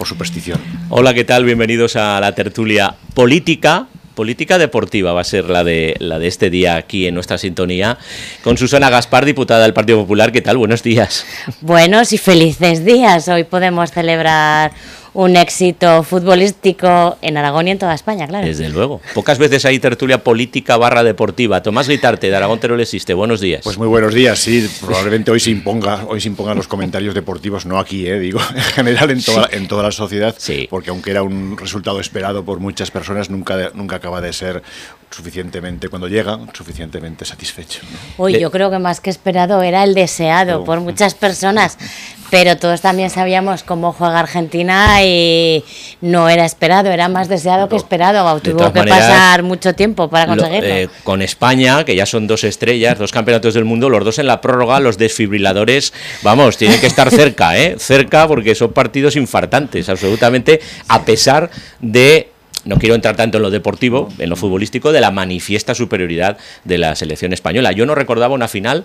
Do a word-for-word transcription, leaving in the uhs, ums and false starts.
por superstición. Hola, ¿qué tal? Bienvenidos a la tertulia política. Política deportiva va a ser la de la de este día aquí en nuestra sintonía, con Susana Gaspar, diputada del Partido Popular. ¿Qué tal? Buenos días. Buenos y felices días. Hoy podemos celebrar un éxito futbolístico en Aragón y en toda España, claro. Desde luego. Pocas veces hay tertulia política barra deportiva. Tomás Guitarte, de Aragón Teruel existe. Buenos días. Pues muy buenos días, sí. Probablemente hoy se imponga, hoy se impongan los comentarios deportivos, no aquí, eh, digo, en general en toda, en toda la sociedad, sí. Porque aunque era un resultado esperado por muchas personas, nunca, nunca acaba de ser suficientemente, cuando llega, suficientemente satisfecho, ¿no? Uy, yo creo que más que esperado era el deseado oh. por muchas personas, pero todos también sabíamos cómo juega Argentina y no era esperado, era más deseado no. que esperado. De Tuvo que maneras, pasar mucho tiempo para conseguirlo. Lo, eh, con España, que ya son dos estrellas, dos campeonatos del mundo, los dos en la prórroga, los desfibriladores, vamos, tienen que estar cerca, ¿eh? Cerca, porque son partidos infartantes, absolutamente, a pesar de... No quiero entrar tanto en lo deportivo, en lo futbolístico, de la manifiesta superioridad de la selección española. Yo no recordaba una final